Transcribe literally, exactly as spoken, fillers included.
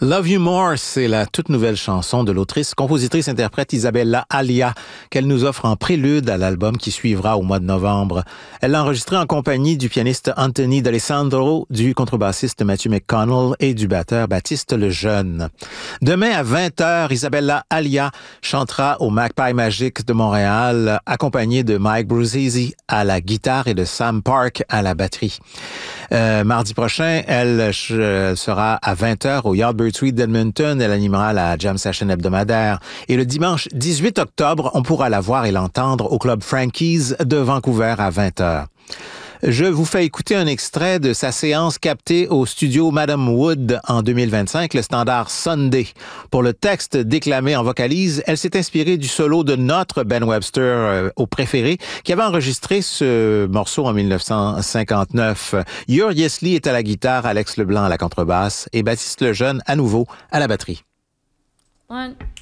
Love You More, c'est la toute nouvelle chanson de l'autrice, compositrice, interprète Isabella Alia qu'elle nous offre en prélude à l'album qui suivra au mois de novembre. Elle l'a enregistré en compagnie du pianiste Anthony D'Alessandro, du contrebassiste Matthew McConnell et du batteur Baptiste Lejeune. Demain à vingt heures, Isabella Alia chantera au Magpie Magic de Montréal, accompagnée de Mike Bruzzese à la guitare et de Sam Park à la batterie. Euh, mardi prochain, elle euh, sera à vingt heures au Yardbird Suite d'Edmonton. Elle animera la Jam Session hebdomadaire. Et le dimanche dix-huit octobre, on pourra la voir et l'entendre au Club Frankie's de Vancouver à vingt heures. Je vous fais écouter un extrait de sa séance captée au studio Madame Wood en deux mille vingt-cinq, le standard Sunday. Pour le texte déclamé en vocalise, elle s'est inspirée du solo de notre Ben Webster euh, au préféré, qui avait enregistré ce morceau en dix-neuf cent cinquante-neuf. Ur Yesley est à la guitare, Alex Leblanc à la contrebasse et Baptiste Lejeune à nouveau à la batterie. One.